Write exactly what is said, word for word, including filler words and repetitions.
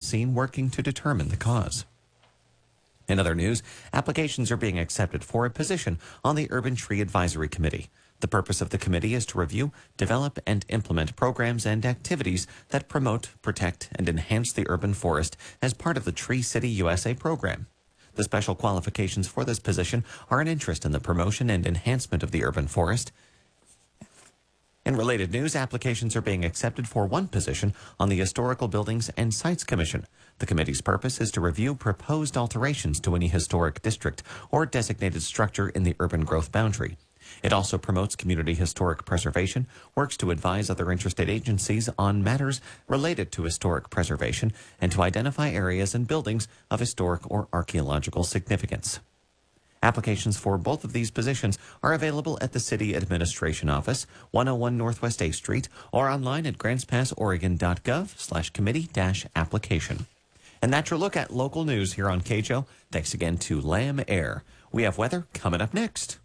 scene working to determine the cause. In other news, applications are being accepted for a position on the Urban Tree Advisory Committee. The purpose of the committee is to review, develop, and implement programs and activities that promote, protect, and enhance the urban forest as part of the Tree City U S A program. The special qualifications for this position are an interest in the promotion and enhancement of the urban forest. In related news, applications are being accepted for one position on the Historical Buildings and Sites Commission. The committee's purpose is to review proposed alterations to any historic district or designated structure in the urban growth boundary. It also promotes community historic preservation, works to advise other interested agencies on matters related to historic preservation, and to identify areas and buildings of historic or archaeological significance. Applications for both of these positions are available at the City Administration Office, one oh one Northwest eighth Street, or online at grantspassoregon.gov slash committee dash application. And that's your look at local news here on K J O. Thanks again to Lamb Air. We have weather coming up next.